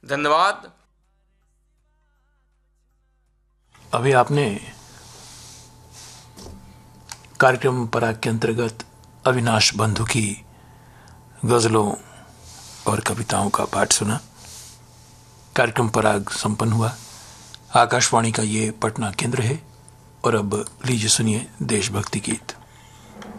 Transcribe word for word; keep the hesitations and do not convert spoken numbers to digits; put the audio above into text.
धन्यवाद। अभी आपने कार्यक्रम पराग के अंतर्गत अविनाश बंधु की गजलों और कविताओं का पाठ सुना। कार्यक्रम पराग संपन्न हुआ। आकाशवाणी का ये पटना केंद्र है और अब लीजिए सुनिए देशभक्ति गीत।